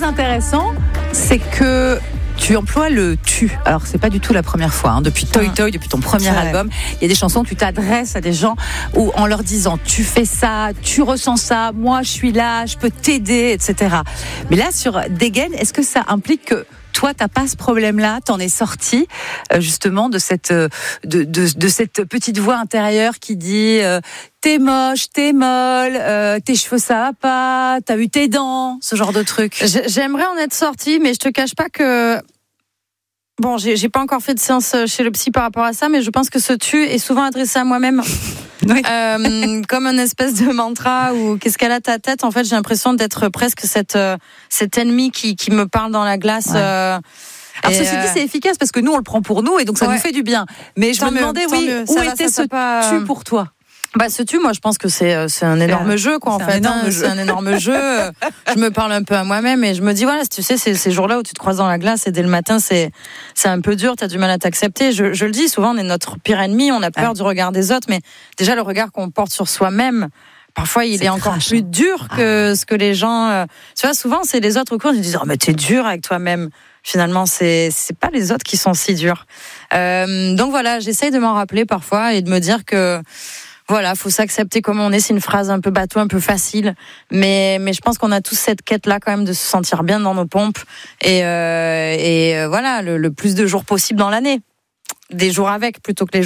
très intéressant, c'est que tu emploies le tu. Alors, c'est pas du tout la première fois. Depuis Toy Toy, depuis ton premier album, il y a des chansons où tu t'adresses à des gens où, en leur disant tu fais ça, tu ressens ça, moi je suis là, je peux t'aider, etc. Mais là, sur Dégaine, est-ce que ça implique que toi, t'as pas ce problème-là, t'en es sorti justement de cette de cette petite voix intérieure qui dit t'es moche, t'es molle, tes cheveux ça va pas, t'as eu tes dents, ce genre de truc. J'aimerais en être sortie, mais je te cache pas que bon, j'ai pas encore fait de séance chez le psy par rapport à ça, mais je pense que ce tu est souvent adressé à moi-même. Oui. Comme un espèce de mantra ou qu'est-ce qu'elle a ta tête. En fait, j'ai l'impression d'être presque cet ennemi qui me parle dans la glace. Ouais. Alors ceci dit, c'est efficace parce que nous on le prend pour nous et donc ça nous fait du bien. Mais je me demandais où était ce tu pour toi. Bah ce tu, moi je pense que c'est un énorme jeu quoi en fait. C'est un énorme jeu. Je me parle un peu à moi-même et je me dis voilà, tu sais ces jours-là où tu te croises dans la glace et dès le matin c'est un peu dur, t'as du mal à t'accepter. Je le dis souvent, on est notre pire ennemi, on a peur du regard des autres, mais déjà le regard qu'on porte sur soi-même. Parfois, il est encore plus dur que ce que les gens. Tu vois, souvent, c'est les autres qui disent oh mais t'es dur avec toi-même. Finalement, c'est pas les autres qui sont si durs. Donc voilà, j'essaye de m'en rappeler parfois et de me dire que voilà, faut s'accepter comme on est. C'est une phrase un peu bateau, un peu facile, mais je pense qu'on a tous cette quête-là quand même de se sentir bien dans nos pompes et voilà, le plus de jours possible dans l'année, des jours avec plutôt que les